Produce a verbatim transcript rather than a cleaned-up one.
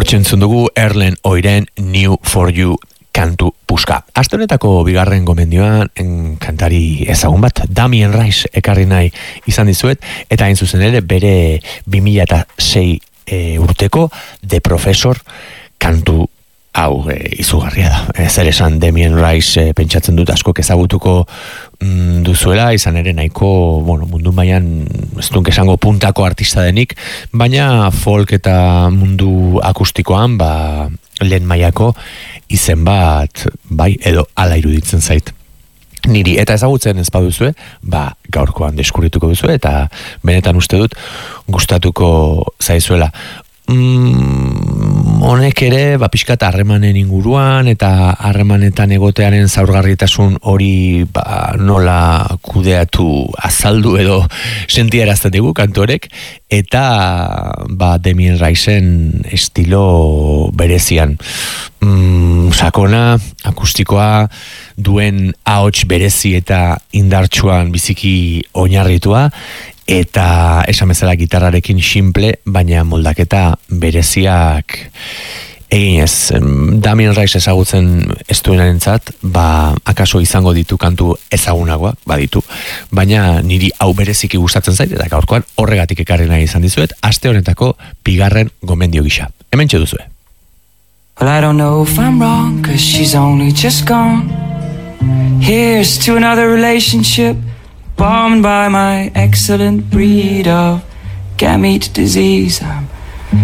Hortxentzun dugu Erlen Oiren New for You kantu puska. Aste honetako bigarren gomendioan en kantari ezagun bat, Damien Rice ekarri nahi izan dizuet, eta hain zuzen ere bere bi mila sei e, urteko The Professor kantu hau e, izugarria da. E, zer esan Damien Rice e, pentsatzen dut asko ezagutuko mm, duzuela, izan ere nahiko, bueno, mundu mailan ez dunk esango puntako artista denik, baina folk eta mundu akustikoan ba lehen mailako izen bat, bai, edo ala iruditzen zait. Niri, eta ezagutzen ez baduzue, ba, gaurkoan deskubrituko duzue, eta benetan uste dut gustatuko zaizuela. Mm, honek ere, ba, pixkat harremanen inguruan, eta harremanetan egotearen zaurgarritasun hori ba, nola kudeatu azaldu edo sentiarazten digu kantorek, eta ba, Damien Riceen estilo berezian. Mm, sakona, akustikoa, duen ahots berezi eta indartsuan biziki oinarritua, eta esan bezala gitarrarekin simple, baina moldaketa bereziak eginez. Damien Rice ezagutzen ez duenarentzat, ba, akaso izango ditu kantu ezagunagoa, baditu, baina niri hau bereziki gustatzen zait, eta gaurkoan horregatik ekarri nahi izan dizuet, aste honetako bigarren gomendio gisa. Hementxe duzue. Well, I don't know if I'm wrong, cause she's only just gone. Here's to another relationship bombed by my excellent breed of gamete disease. I'm